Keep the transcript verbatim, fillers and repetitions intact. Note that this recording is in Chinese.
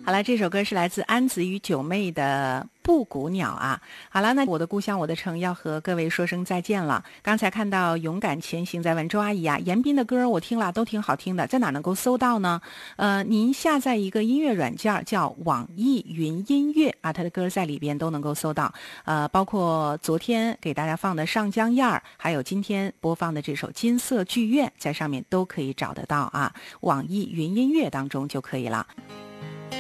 好了，这首歌是来自安子与九妹的布谷鸟啊。好了，那我的故乡我的城要和各位说声再见了。刚才看到勇敢前行在问周阿姨啊，严彬的歌我听了都挺好听的，在哪能够搜到呢？呃，您下载一个音乐软件叫网易云音乐啊，它的歌在里边都能够搜到。呃，包括昨天给大家放的上江燕儿，还有今天播放的这首金色剧院，在上面都可以找得到啊，网易云音乐当中就可以了。